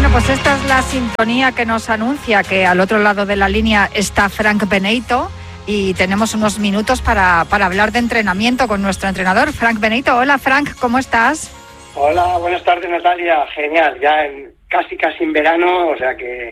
Bueno, pues esta es la sintonía que nos anuncia que al otro lado de la línea está Frank Beneito y tenemos unos minutos para hablar de entrenamiento con nuestro entrenador, Frank Beneito. Hola, Frank, ¿cómo estás? Hola, buenas tardes, Natalia. Genial, ya casi en verano, o sea que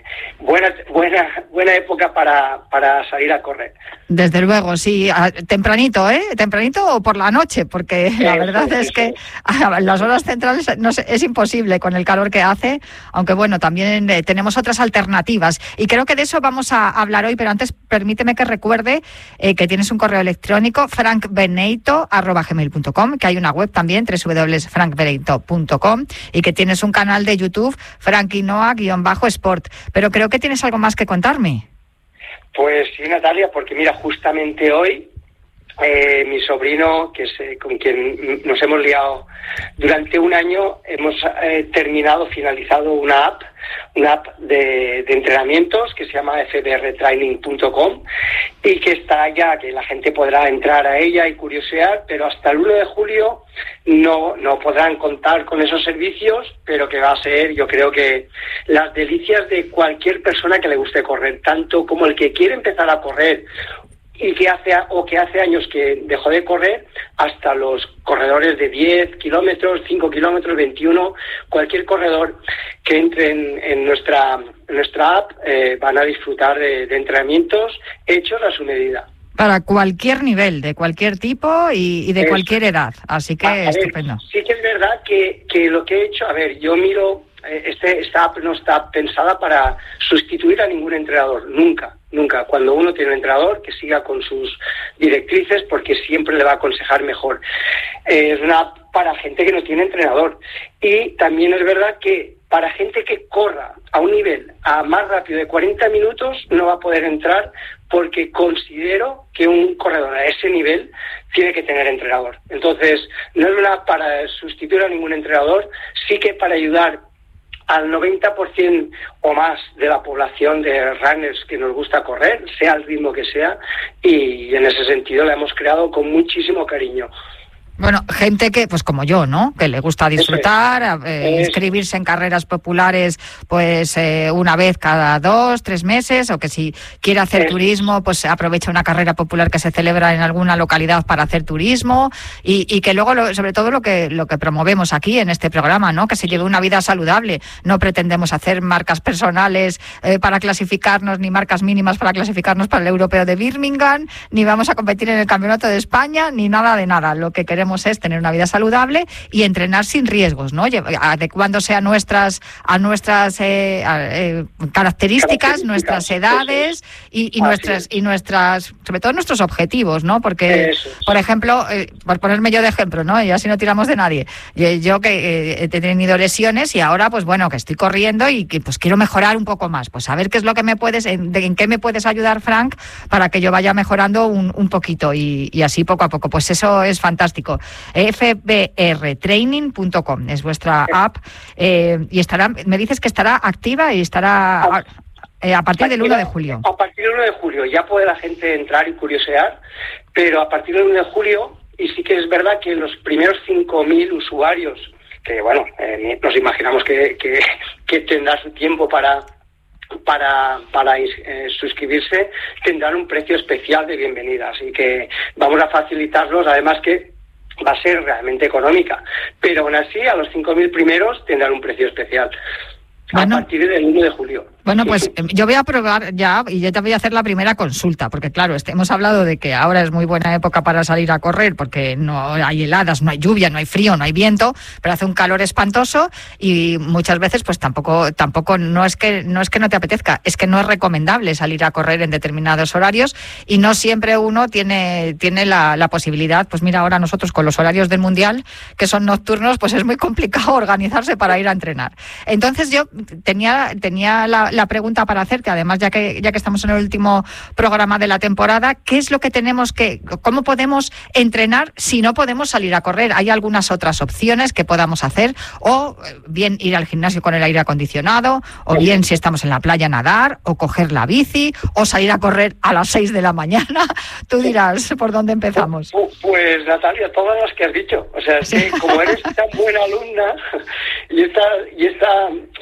buena época para salir a correr. Desde luego, sí, tempranito, tempranito o por la noche, porque la verdad es que a las horas centrales no sé, es imposible con el calor que hace, aunque bueno, también tenemos otras alternativas y creo que de eso vamos a hablar hoy, pero antes permíteme que recuerde que tienes un correo electrónico frankbeneito@gmail.com, que hay una web también www.frankbeneito.com y que tienes un canal de YouTube Frankinoa_sport, pero creo que tienes algo más que contarme. Pues sí, Natalia, porque mira, justamente hoy mi sobrino, con quien nos hemos liado durante un año, hemos finalizado una app de entrenamientos que se llama fbrtraining.com y que está ya, que la gente podrá entrar a ella y curiosear, pero hasta el 1 de julio no podrán contar con esos servicios, pero que va a ser, yo creo que las delicias de cualquier persona que le guste correr, tanto como el que quiere empezar a correr y que hace años que dejó de correr, hasta los corredores de 10 kilómetros, 5 kilómetros, 21, cualquier corredor que entre en nuestra app van a disfrutar de entrenamientos hechos a su medida. Para cualquier nivel, de cualquier tipo y de cualquier edad, así que estupendo. Sí que es verdad que lo que he hecho, yo miro, esta app no está pensada para sustituir a ningún entrenador, nunca. Cuando uno tiene un entrenador, que siga con sus directrices, porque siempre le va a aconsejar mejor. Es una app para gente que no tiene entrenador. Y también es verdad que para gente que corra a un nivel más rápido de 40 minutos, no va a poder entrar, porque considero que un corredor a ese nivel tiene que tener entrenador. Entonces, no es una app para sustituir a ningún entrenador, sí que para ayudar al 90% o más de la población de runners que nos gusta correr, sea el ritmo que sea, y en ese sentido la hemos creado con muchísimo cariño. Bueno, gente que, pues como yo, ¿no? Que le gusta disfrutar, inscribirse en carreras populares, pues una vez cada 2-3 meses, o que si quiere hacer turismo, pues aprovecha una carrera popular que se celebra en alguna localidad para hacer turismo, y que luego, sobre todo lo que promovemos aquí en este programa, ¿no? Que se lleve una vida saludable. No pretendemos hacer marcas personales para clasificarnos, ni marcas mínimas para clasificarnos para el europeo de Birmingham, ni vamos a competir en el Campeonato de España, ni nada de nada. Lo que queremos es tener una vida saludable y entrenar sin riesgos, ¿no? Adecuándose a nuestras características, nuestras edades y nuestras, sobre todo nuestros objetivos, ¿no? Porque, por ejemplo, por ponerme yo de ejemplo, ¿no? Y así no tiramos de nadie. Yo que he tenido lesiones y ahora, pues bueno, que estoy corriendo y que pues quiero mejorar un poco más. Pues a ver qué es lo que en qué me puedes ayudar, Frank, para que yo vaya mejorando un poquito y así poco a poco. Pues eso es fantástico. fbrtraining.com es vuestra app y me dices que estará activa y estará a partir del 1 de julio. A partir del 1 de julio ya puede la gente entrar y curiosear, pero a partir del 1 de julio, y sí que es verdad que los primeros 5.000 usuarios, que bueno, nos imaginamos que tendrá su tiempo para suscribirse, tendrán un precio especial de bienvenida, así que vamos a facilitarlos, además que va a ser realmente económica, pero aún así a los 5.000 primeros tendrán un precio especial. Bueno, a partir del 1 de julio. Bueno, pues yo voy a probar ya y yo te voy a hacer la primera consulta, porque claro, hemos hablado de que ahora es muy buena época para salir a correr, porque no hay heladas, no hay lluvia, no hay frío, no hay viento, pero hace un calor espantoso y muchas veces pues tampoco no es que no te apetezca, es que no es recomendable salir a correr en determinados horarios y no siempre uno tiene la posibilidad. Pues mira, ahora nosotros con los horarios del Mundial, que son nocturnos, pues es muy complicado organizarse para ir a entrenar. Entonces yo tenía la pregunta para hacerte, además ya que estamos en el último programa de la temporada, ¿qué es lo que cómo podemos entrenar si no podemos salir a correr? ¿Hay algunas otras opciones que podamos hacer? O bien ir al gimnasio con el aire acondicionado, o bien si estamos en la playa nadar, o coger la bici, o salir a correr a las 6 de la mañana. Tú dirás por dónde empezamos. Pues Natalia, todas las que has dicho. O sea, es que como eres tan buena alumna y esta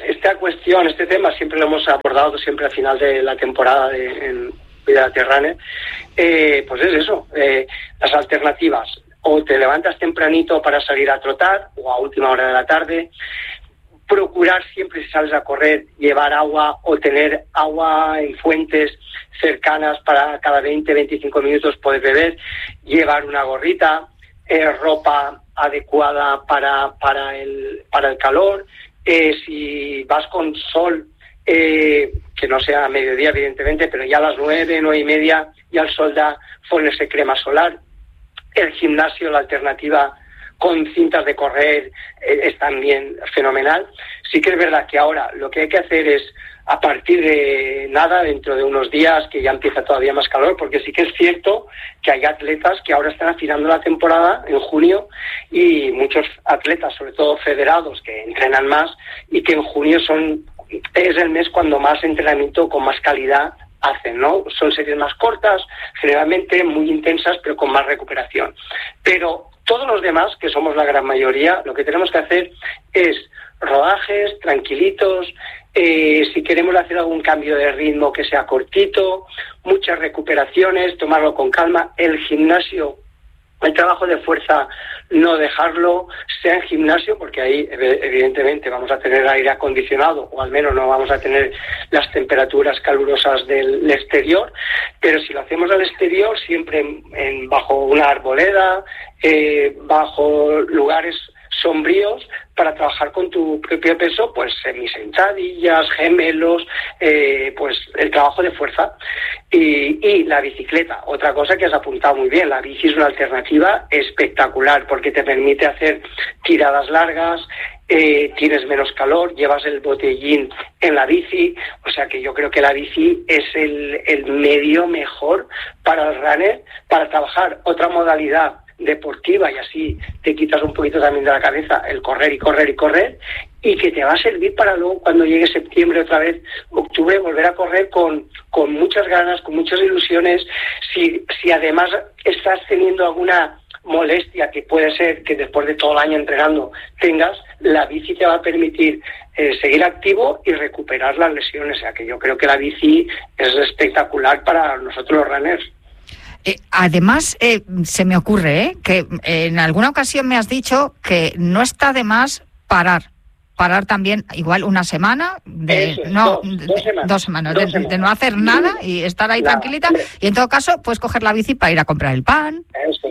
este tema siempre lo hemos abordado siempre al final de la temporada en Vida Terrane. Pues es eso, las alternativas. O te levantas tempranito para salir a trotar o a última hora de la tarde. Procurar siempre, si sales a correr, llevar agua o tener agua en fuentes cercanas para cada 20-25 minutos poder beber. Llevar una gorrita, ropa adecuada para el calor. Si vas con sol, que no sea a mediodía evidentemente, pero ya a las 9:30 ya el sol da, ponerse crema solar. El gimnasio, la alternativa con cintas de correr, es también fenomenal. Sí que es verdad que ahora lo que hay que hacer es, a partir de dentro de unos días, que ya empieza todavía más calor, porque sí que es cierto que hay atletas que ahora están afinando la temporada en junio, y muchos atletas, sobre todo federados, que entrenan más, y que en junio es el mes cuando más entrenamiento con más calidad hacen, ¿no? Son series más cortas, generalmente muy intensas, pero con más recuperación. Pero todos los demás, que somos la gran mayoría, lo que tenemos que hacer es rodajes, tranquilitos, si queremos hacer algún cambio de ritmo que sea cortito, muchas recuperaciones, tomarlo con calma. El gimnasio, el trabajo de fuerza, no dejarlo, sea en gimnasio, porque ahí evidentemente vamos a tener aire acondicionado, o al menos no vamos a tener las temperaturas calurosas del exterior, pero si lo hacemos al exterior, siempre bajo una arboleda, bajo lugares sombríos, para trabajar con tu propio peso, pues semisentadillas, gemelos, pues el trabajo de fuerza. Y la bicicleta, otra cosa que has apuntado muy bien, la bici es una alternativa espectacular porque te permite hacer tiradas largas, tienes menos calor, llevas el botellín en la bici, o sea que yo creo que la bici es el medio mejor para el runner, para trabajar otra modalidad deportiva, y así te quitas un poquito también de la cabeza el correr y correr y correr, y que te va a servir para luego, cuando llegue septiembre otra vez, octubre, volver a correr con muchas ganas, con muchas ilusiones. Si además estás teniendo alguna molestia, que puede ser que después de todo el año entrenando tengas, la bici te va a permitir seguir activo y recuperar las lesiones. O sea que yo creo que la bici es espectacular para nosotros los runners. Además, se me ocurre que en alguna ocasión me has dicho que no está de más parar también, igual una semana, dos semanas de no hacer nada y estar ahí tranquilita, y en todo caso, pues coger la bici para ir a comprar el pan,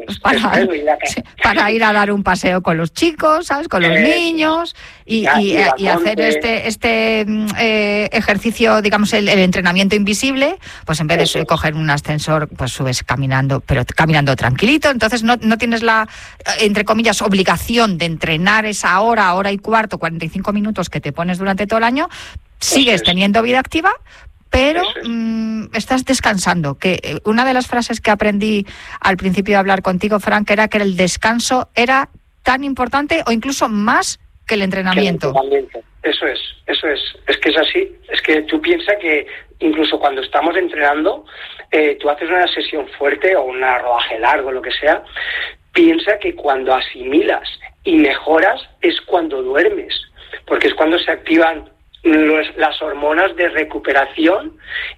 para ir a dar un paseo con los chicos, ¿sabes? Con los niños, y hacer este ejercicio, digamos, el entrenamiento invisible, pues en vez de coger un ascensor, pues subes caminando, pero caminando tranquilito. Entonces no tienes la, entre comillas, obligación de entrenar esa hora y cuarto, 45 minutos que te pones durante todo el año. Sigues teniendo vida activa, pero estás descansando. Que una de las frases que aprendí al principio de hablar contigo, Frank, era que el descanso era tan importante o incluso más que el entrenamiento. Eso es. Es que es así. Es que tú piensas que incluso cuando estamos entrenando, tú haces una sesión fuerte o un rodaje largo, lo que sea, piensa que cuando asimilas y mejoras es cuando duermes, porque es cuando se activan las hormonas de recuperación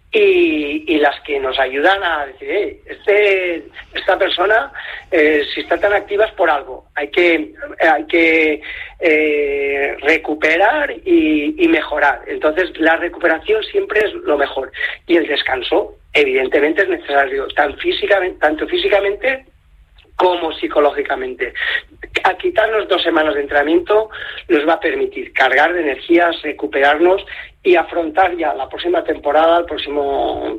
y las que nos ayudan a decir, esta persona, si está tan activa es por algo, hay que recuperar y mejorar. Entonces la recuperación siempre es lo mejor, y el descanso evidentemente es necesario, tanto físicamente como psicológicamente. A quitarnos 2 semanas de entrenamiento nos va a permitir cargar de energías, recuperarnos y afrontar ya la próxima temporada, el próximo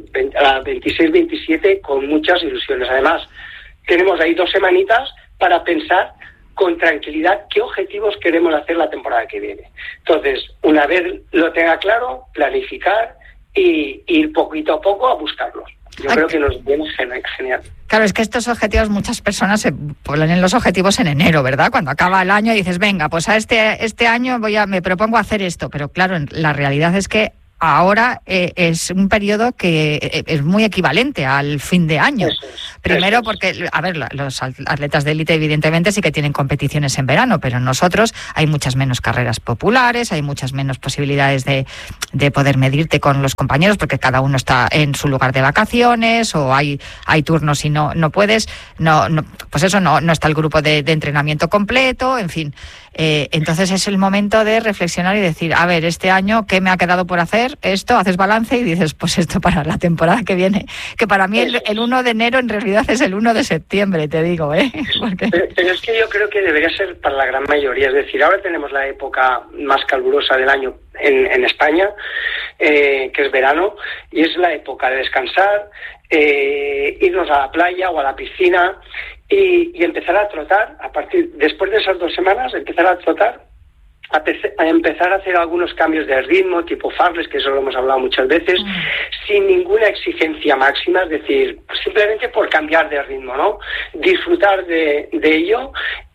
26-27, con muchas ilusiones. Además, tenemos ahí 2 semanitas para pensar con tranquilidad qué objetivos queremos hacer la temporada que viene. Entonces, una vez lo tenga claro, planificar y ir poquito a poco a buscarlos. Yo creo que nos viene genial. Claro, es que estos objetivos, muchas personas se ponen los objetivos en enero, ¿verdad? Cuando acaba el año y dices, venga, pues a este año me propongo hacer esto. Pero claro, la realidad es que ahora es un periodo que es muy equivalente al fin de año. Primero porque, a ver, los atletas de élite evidentemente sí que tienen competiciones en verano, pero nosotros hay muchas menos carreras populares, hay muchas menos posibilidades de poder medirte con los compañeros porque cada uno está en su lugar de vacaciones o hay turnos y no puedes, pues eso, no está el grupo de entrenamiento completo, en fin. Entonces es el momento de reflexionar y decir, a ver, este año, ¿qué me ha quedado por hacer? Esto, haces balance y dices, pues esto para la temporada que viene. Que para mí el 1 de enero en realidad es el 1 de septiembre, te digo, ¿eh? Porque... Pero es que yo creo que debería ser para la gran mayoría. Es decir, ahora tenemos la época más calurosa del año en España, que es verano, y es la época de descansar, irnos a la playa o a la piscina y empezar a trotar. Después de esas 2 semanas, empezar a trotar, a empezar a hacer algunos cambios de ritmo, tipo farles, que eso lo hemos hablado muchas veces, sin ninguna exigencia máxima, es decir, simplemente por cambiar de ritmo, ¿no? Disfrutar de ello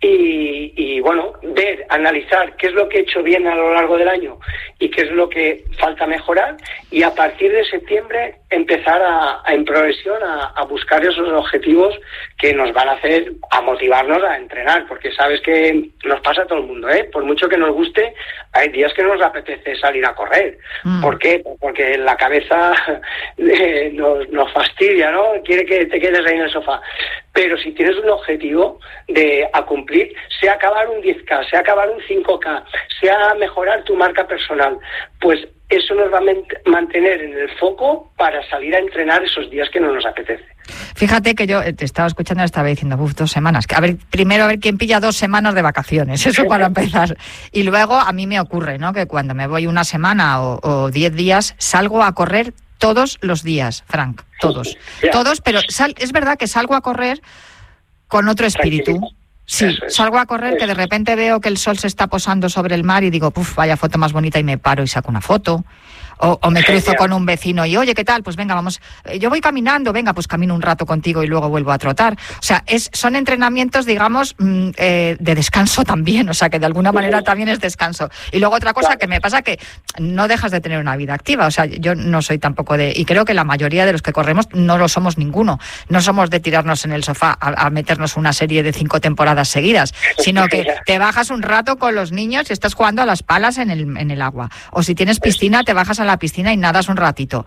y bueno, ver, analizar qué es lo que he hecho bien a lo largo del año y qué es lo que falta mejorar, y a partir de septiembre empezar en progresión a buscar esos objetivos que nos van a hacer, a motivarnos a entrenar, porque sabes que nos pasa a todo el mundo, por mucho que nos guste, hay días que no nos apetece salir a correr. ¿Por qué? Porque la cabeza nos fastidia, ¿no? Quiere que te quedes ahí en el sofá. Pero si tienes un objetivo a cumplir, sea acabar un 10K, sea acabar un 5K, sea mejorar tu marca personal, pues eso nos va a mantener en el foco para salir a entrenar esos días que no nos apetece. Fíjate que yo te estaba escuchando y estaba diciendo, 2 semanas. Primero a ver quién pilla 2 semanas de vacaciones, eso para empezar. Y luego a mí me ocurre, ¿no?, que cuando me voy una semana o 10 días, salgo a correr todos los días, Frank, todos. Todos, pero es verdad que salgo a correr con otro espíritu. Sí, salgo a correr que de repente veo que el sol se está posando sobre el mar y digo, vaya foto más bonita, y me paro y saco una foto. O me cruzo con un vecino y, oye, ¿qué tal? Pues venga, vamos, yo voy caminando, venga, pues camino un rato contigo y luego vuelvo a trotar. O sea, son entrenamientos, digamos, de descanso también, o sea, que de alguna manera también es descanso. Y luego otra cosa que me pasa, que no dejas de tener una vida activa, o sea, yo no soy tampoco y creo que la mayoría de los que corremos no lo somos ninguno. No somos de tirarnos en el sofá a meternos una serie de 5 temporadas seguidas, sino que te bajas un rato con los niños y estás jugando a las palas en el agua. O si tienes piscina, te bajas a la piscina y nadas un ratito.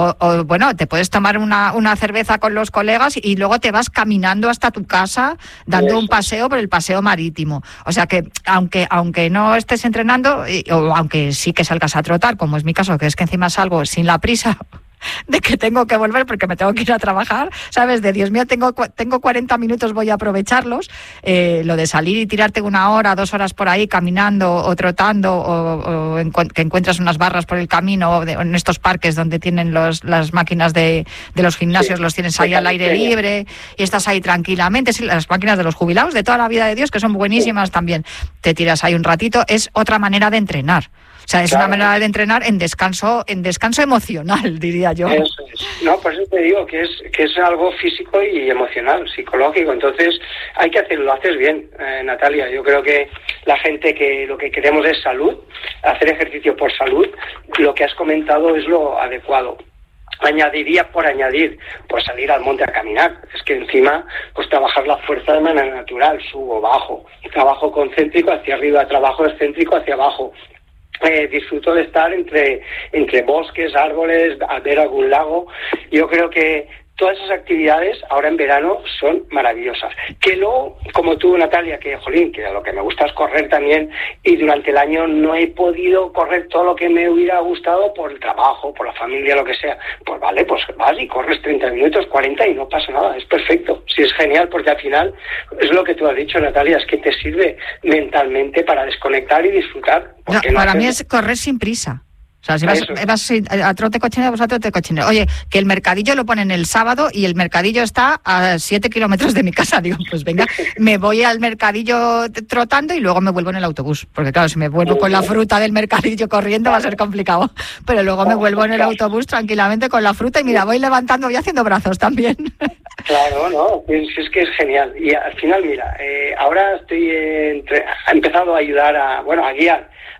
O bueno, te puedes tomar una cerveza con los colegas y luego te vas caminando hasta tu casa dando un paseo por el paseo marítimo. O sea que aunque no estés entrenando, o aunque sí que salgas a trotar, como es mi caso, que es que encima salgo sin la prisa de que tengo que volver porque me tengo que ir a trabajar, ¿sabes? De Dios mío, tengo 40 minutos, voy a aprovecharlos. Lo de salir y tirarte 1 hora, 2 horas por ahí caminando o trotando, o que encuentras unas barras por el camino, o en estos parques donde tienen las máquinas de los gimnasios, los tienes ahí al aire libre y estás ahí tranquilamente. Sí, las máquinas de los jubilados de toda la vida de Dios, que son buenísimas también. Te tiras ahí un ratito, es otra manera de entrenar. O sea, es una manera de entrenar en descanso emocional, diría yo. Eso es. No, por eso te digo que es algo físico y emocional, psicológico. Entonces, hay que hacerlo, lo haces bien, Natalia. Yo creo que la gente que lo que queremos es salud, hacer ejercicio por salud. Lo que has comentado es lo adecuado. Añadiría por añadir, pues salir al monte a caminar. Es que encima, pues trabajar la fuerza de manera natural, subo, bajo. Trabajo concéntrico hacia arriba, trabajo excéntrico hacia abajo. Disfruto de estar entre bosques, árboles, al ver algún lago. Yo creo que todas esas actividades ahora en verano son maravillosas. Que luego, como tú, Natalia, que lo que me gusta es correr también, y durante el año no he podido correr todo lo que me hubiera gustado por el trabajo, por la familia, lo que sea. Pues vale, pues vas y corres 30 minutos, 40 y no pasa nada, es perfecto. Sí, es genial, porque al final es lo que tú has dicho, Natalia, es que te sirve mentalmente para desconectar y disfrutar. No, para mí es correr sin prisa. O sea, si vas a trote cochinero, pues a trote cochinero. Oye, que el mercadillo lo ponen el sábado y el mercadillo está a 7 kilómetros de mi casa. Digo, pues venga, me voy al mercadillo trotando y luego me vuelvo en el autobús. Porque claro, si me vuelvo con la fruta del mercadillo corriendo va a ser complicado. Pero luego me vuelvo en el autobús tranquilamente con la fruta y mira, voy levantando y haciendo brazos también. Claro, no, es que es genial. Y al final, mira, ahora estoy he empezado a ayudar a guiar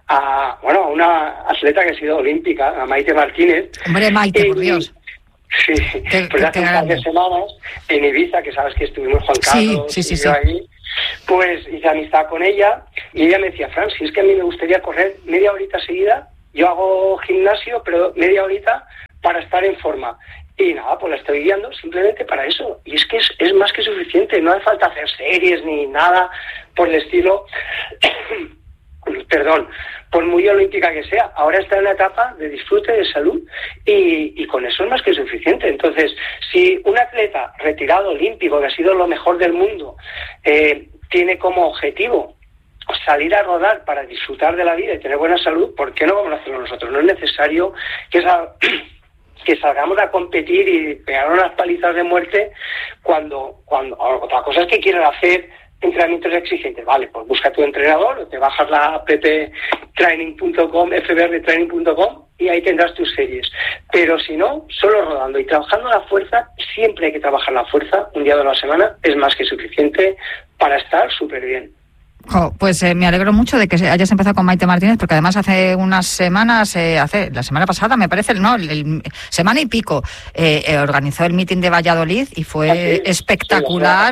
a una atleta que ha sido olímpica, a Maite Martínez. Hombre, Maite, por Dios. Sí, pues hace un par de semanas en Ibiza, que sabes que estuvimos Juan Carlos y yo allí, pues hice amistad con ella y ella me decía, Fran, si es que a mí me gustaría correr media horita seguida, yo hago gimnasio, pero media horita para estar en forma. Y nada, pues la estoy guiando simplemente para eso. Y es que es más que suficiente, no hace falta hacer series ni nada por el estilo. Perdón, por muy olímpica que sea, ahora está en una etapa de disfrute, de salud, y con eso es más que suficiente. Entonces, si un atleta retirado olímpico, que ha sido lo mejor del mundo, tiene como objetivo salir a rodar para disfrutar de la vida y tener buena salud, ¿por qué no vamos a hacerlo nosotros? No es necesario que salgamos a competir y pegar unas palizas de muerte cuando otra cosa es que quieran hacer entrenamientos exigentes. Vale, pues busca tu entrenador, o te bajas la app training.com, fbrtraining.com, y ahí tendrás tus series. Pero si no, solo rodando y trabajando la fuerza, siempre hay que trabajar la fuerza, un día de la semana es más que suficiente para estar súper bien. Pues me alegro mucho de que hayas empezado con Maite Martínez, porque además hace unas semanas, la semana pasada me parece, semana y pico, organizó el meeting de Valladolid y fue espectacular,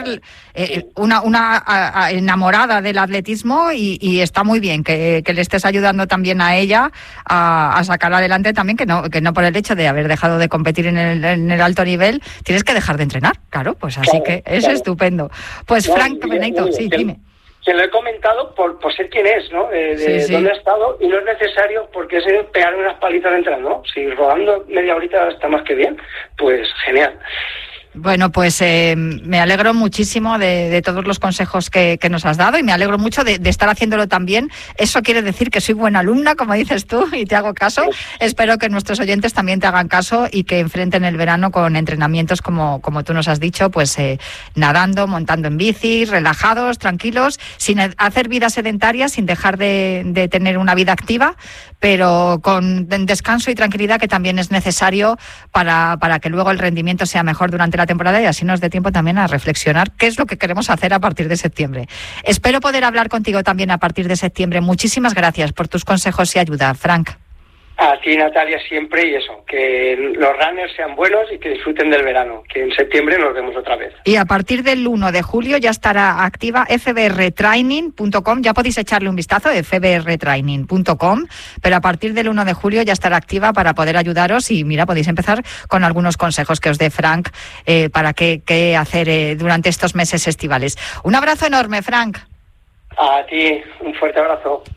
una enamorada del atletismo y está muy bien que le estés ayudando también a ella a sacar adelante también, que no por el hecho de haber dejado de competir en el alto nivel, tienes que dejar de entrenar, claro, pues así que es estupendo. Pues Frank Benedicto, sí, dime. Que lo he comentado por ser quien es, ¿no? Sí. Dónde ha estado, y no es necesario porque es pegar unas palizas de entrada, ¿no? Si rodando media horita está más que bien, pues genial. Bueno, pues me alegro muchísimo de todos los consejos que nos has dado y me alegro mucho de estar haciéndolo también. Eso quiere decir que soy buena alumna, como dices tú, y te hago caso. Espero que nuestros oyentes también te hagan caso y que enfrenten el verano con entrenamientos como tú nos has dicho, pues nadando, montando en bici, relajados, tranquilos, sin hacer vida sedentaria, sin dejar de tener una vida activa, pero con descanso y tranquilidad, que también es necesario para que luego el rendimiento sea mejor durante la temporada y así nos dé tiempo también a reflexionar qué es lo que queremos hacer a partir de septiembre. Espero poder hablar contigo también a partir de septiembre. Muchísimas gracias por tus consejos y ayuda, Frank. A ti, Natalia, siempre, y eso, que los runners sean buenos y que disfruten del verano, que en septiembre nos vemos otra vez. Y a partir del 1 de julio ya estará activa fbrtraining.com, ya podéis echarle un vistazo, fbrtraining.com, pero a partir del 1 de julio ya estará activa para poder ayudaros y mira, podéis empezar con algunos consejos que os dé Frank para qué hacer durante estos meses estivales. Un abrazo enorme, Frank. A ti, un fuerte abrazo.